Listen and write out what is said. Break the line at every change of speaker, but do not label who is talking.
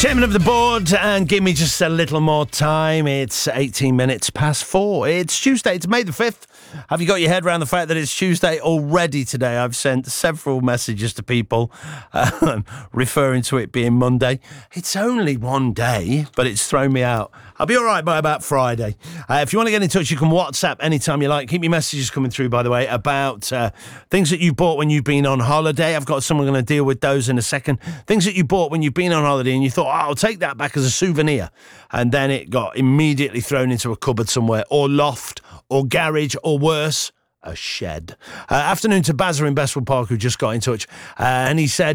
Chairman of the board, and give me just a little more time. It's 18 minutes past 4. It's Tuesday. It's May the 5th. Have you got your head around the fact that it's Tuesday already today? I've sent several messages to people referring to it being Monday. It's only one day, but it's thrown me out. I'll be all right by about Friday. If you want to get in touch, you can WhatsApp anytime you like. Keep your messages coming through, by the way, about things that you bought when you've been on holiday. I've got someone going to deal with those in a second. Things that you bought when you've been on holiday and you thought, oh, I'll take that back as a souvenir. And then it got immediately thrown into a cupboard somewhere, or loft, or garage, or worse, a shed. Afternoon to Bazza in Bestwood Park, who just got in touch. And he said,